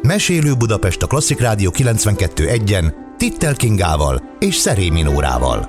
Mesélő Budapest a Klasszik Rádió 92.1-en Tittel Kingával és Szerémi Nórával.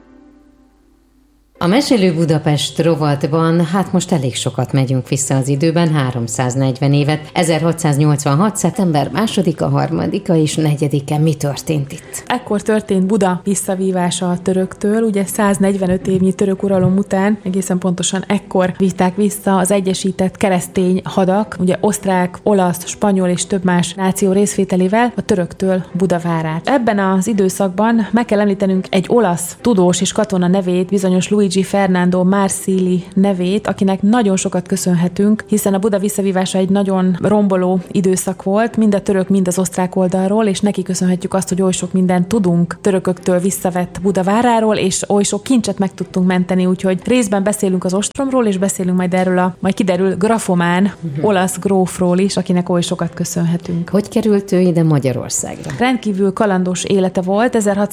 A Mesélő Budapest rovatban most elég sokat megyünk vissza az időben, 340 évet, 1686. szeptember 2-a, 3-a és 4-e. Mi történt itt? Ekkor történt Buda visszavívása a töröktől, ugye 145 évnyi török uralom után, egészen pontosan ekkor vívták vissza az egyesített keresztény hadak, ugye osztrák, olasz, spanyol és több más náció részvételével a töröktől Buda várát. Ebben az időszakban meg kell említenünk egy olasz tudós és katona nevét, bizonyos Luigi Fernando Marsili nevét, akinek nagyon sokat köszönhetünk, hiszen a Buda visszavívása egy nagyon romboló időszak volt, mind a török, mind az osztrák oldalról, és neki köszönhetjük azt, hogy oly sok mindent tudunk törököktől visszavett Buda váráról, és oly sok kincset meg tudtunk menteni, úgyhogy részben beszélünk az ostromról, és beszélünk majd erről majd kiderül grafomán, olasz grófról is, akinek oly sokat köszönhetünk. Hogy került ő ide Magyarországra? Rendkívül kalandos élete volt,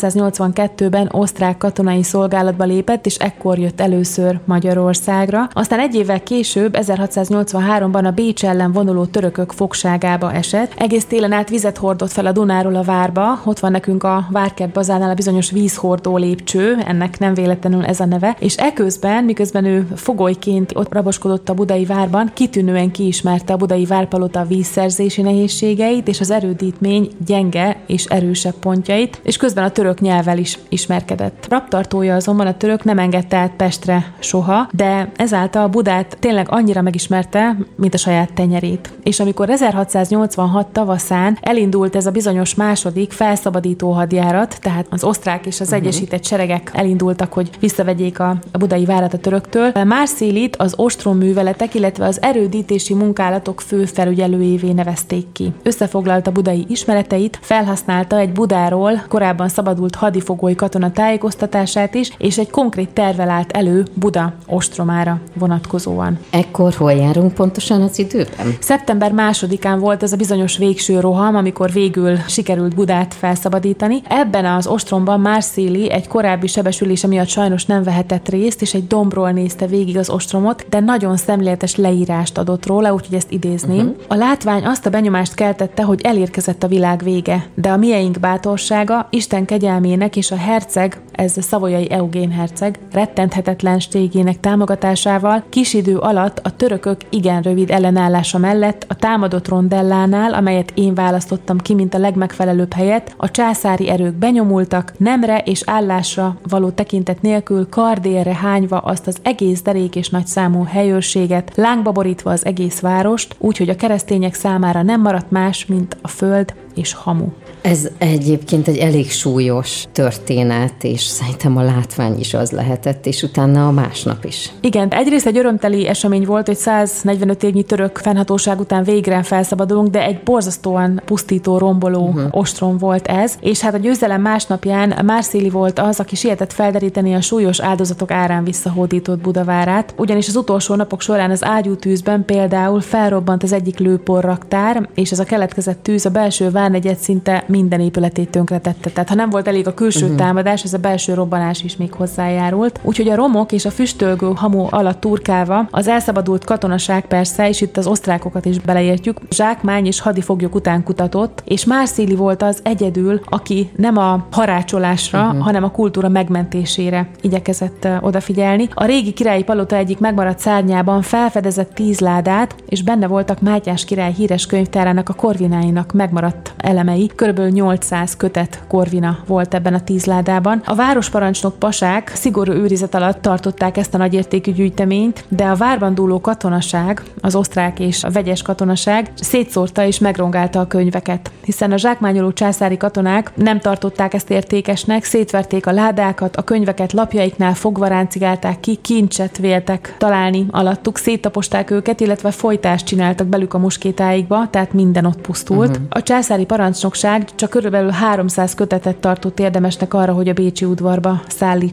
1682-ben osztrák katonai szolgálatba lépett, és ekkor jött először Magyarországra. Aztán egy évvel később, 1683-ban a Bécs ellen vonuló törökök fogságába esett. Egész télen át vizet hordott fel a Dunáról a várba. Ott van nekünk a Várkert bazánál a bizonyos vízhordó lépcső, ennek nem véletlenül ez a neve. És eközben, miközben ő fogolyként ott raboskodott a budai várban, kitűnően kiismerte a budai várpalota vízszerzési nehézségeit és az erődítmény gyenge és erősebb pontjait, és közben a török nyelvvel is ismerkedett. Rabtartója azonban a török nem engedte át Pestre soha, de ezáltal Budát tényleg annyira megismerte, mint a saját tenyerét. És amikor 1686 tavaszán elindult ez a bizonyos második felszabadító hadjárat, tehát az osztrák és az egyesített seregek elindultak, hogy visszavegyék a budai várat a töröktől, Marsilit az ostromműveletek, illetve az erődítési munkálatok főfelügyelőjévé nevezték ki. Összefoglalta budai ismereteit, felhasználta egy Budáról korábban szabadult hadifogoly katona tájékoztatását is, és egy konkrét tervvel állt elő Buda ostromára vonatkozóan. Ekkor hol járunk pontosan az időben? Szeptember 2-án volt ez a bizonyos végső roham, amikor végül sikerült Budát felszabadítani. Ebben az ostromban Marsili egy korábbi sebesülése miatt sajnos nem vehetett részt, és egy dombról nézte végig az ostromot, de nagyon szemléletes leírást adott róla, úgyhogy ezt idézném. A látvány azt a benyomást keltette, hogy elérkezett a világ vége, de a mieink bátorsága, Isten kegyelmének és a herceg, ez a szavoyai Eugén herceg, rettenthetetlenségének támogatásával kis idő alatt a törökök igen rövid ellenállása mellett a támadott rondellánál, amelyet én választottam ki, mint a legmegfelelőbb helyet, a császári erők benyomultak, nemre és állásra való tekintet nélkül kardélre hányva azt az egész derék és nagyszámú helyőrséget, lángba borítva az egész várost, úgyhogy a keresztények számára nem maradt más, mint a föld és hamu. Ez egyébként egy elég súlyos történet, és szerintem a látvány is az lehetett, és utána a másnap is. Igen, egyrészt egy örömteli esemény volt, hogy 145 évnyi török fennhatóság után végre felszabadulunk, de egy borzasztóan pusztító, romboló ostrom volt ez, és hát a győzelem másnapján Marsili volt az, aki sietett felderíteni a súlyos áldozatok árán visszahódított Budavárát, ugyanis az utolsó napok során az ágyútűzben például felrobbant az egyik lőporraktár, és ez a keletkezett tűz a belső várnegyed szinte minden épületét tönkretette. Tehát ha nem volt elég a külső támadás, ez a belső robbanás is még hozzájárult. Úgyhogy a romok és a füstölgő hamu alatt turkálva az elszabadult katonaság persze, és itt az osztrákokat is beleértjük, zsákmány és hadifoglyok után kutatott, és Marsili volt az egyedül, aki nem a harácsolásra, hanem a kultúra megmentésére igyekezett odafigyelni. A régi királyi palota egyik megmaradt szárnyában felfedezett 10 ládát, és benne voltak Mátyás király híres könyvtárának, a korvináinak megmaradt elemei. Körülbelül 800 kötet korvina volt ebben a 10 ládában. A városparancsnok pasák szigorú őrizet alatt tartották ezt a nagyértékű gyűjteményt, de a várban dúló katonaság, az osztrák és a vegyes katonaság szétszórta és megrongálta a könyveket, hiszen a zsákmányoló császári katonák nem tartották ezt értékesnek, szétverték a ládákat, a könyveket lapjaiknál fogva ráncigálták ki, kincset véltek találni alattuk, széttaposták őket, illetve folytást csináltak belük a muskétáikba, tehát minden ott pusztult. A császári parancsnokság csak körülbelül 300 kötetet tartott érdemesnek arra, hogy a bécsi udvarba szállítsa.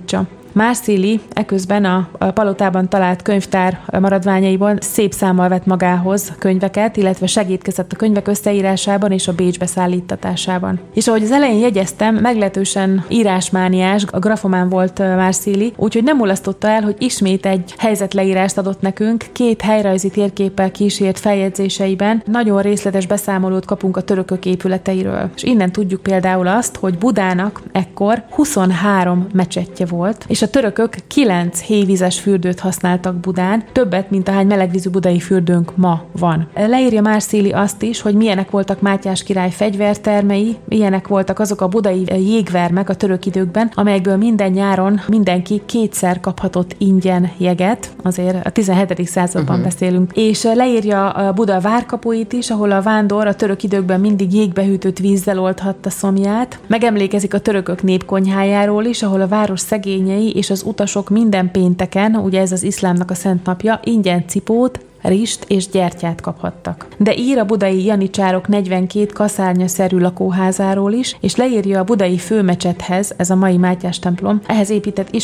Marsilyi eközben a palotában talált könyvtár maradványaiból szép számmal vett magához könyveket, illetve segítkezett a könyvek összeírásában és a Bécsbe szállíttatásában. És ahogy az elején jegyeztem, meglehetősen írásmániás, a grafomán volt Marsilyi, úgyhogy nem mulasztotta el, hogy ismét egy helyzetleírást adott nekünk, 2 helyrajzi térképpel kísért feljegyzéseiben nagyon részletes beszámolót kapunk a törökök épületeiről. És innen tudjuk például azt, hogy Budának ekkor 23 mecsettje volt, és a törökök 9 hévízes fürdőt használtak Budán, többet, mint ahány melegvízű budai fürdőnk ma van. Leírja Marsilyi azt is, hogy milyenek voltak Mátyás király fegyvertermei, milyenek voltak azok a budai jégvermek a török időkben, amelyekből minden nyáron mindenki 2-szer kaphatott ingyen jeget, azért a 17. században beszélünk, és leírja a Buda várkapuit is, ahol a vándor a török időkben mindig jégbehűtött vízzel oldhatta szomját. Megemlékezik a törökök népkonyhájáról is, ahol a város szegényei és az utasok minden pénteken, ugye ez az iszlámnak a szent napja, ingyen cipót, rist és gyertyát kaphattak. De ír a budai janicsárok 42 kaszárnyaszerű lakóházáról is, és leírja a budai főmecsethez, ez a mai Mátyás templom, ehhez épített